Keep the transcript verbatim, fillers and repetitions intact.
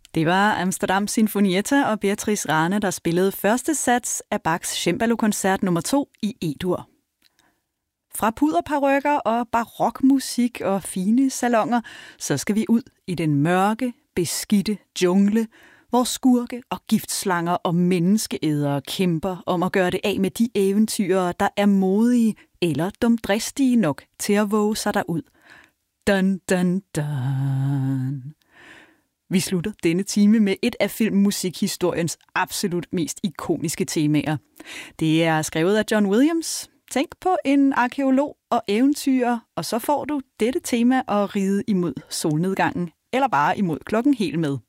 Det var Amsterdam Sinfonietta og Beatrice Rane, der spillede første sats af Bachs Cembalo-koncert nummer to i E-dur. Fra puderparykker og barokmusik og fine salonger, så skal vi ud i den mørke, beskidte jungle, hvor skurke og giftslanger og menneskeædere kæmper om at gøre det af med de eventyrer, der er modige eller dumdristige nok til at våge sig derud. Dun, dun, dun. Vi slutter denne time med et af filmmusikhistoriens absolut mest ikoniske temaer. Det er skrevet af John Williams. Tænk på en arkeolog og eventyrer, og så får du dette tema at ride imod solnedgangen, eller bare imod klokken helt med.